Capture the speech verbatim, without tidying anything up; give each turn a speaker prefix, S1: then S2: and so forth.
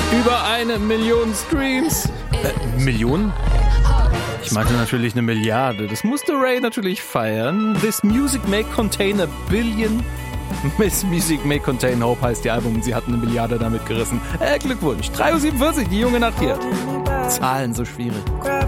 S1: Über eine Million Streams. Äh, Millionen? Ich meinte natürlich eine Milliarde. Das musste Ray natürlich feiern. This music may contain a billion. Miss Music may contain hope heißt die Album. Sie hatten eine Milliarde damit gerissen. Äh, Glückwunsch. drei Uhr siebenundvierzig, die junge Nacht hier. Zahlen so schwierig.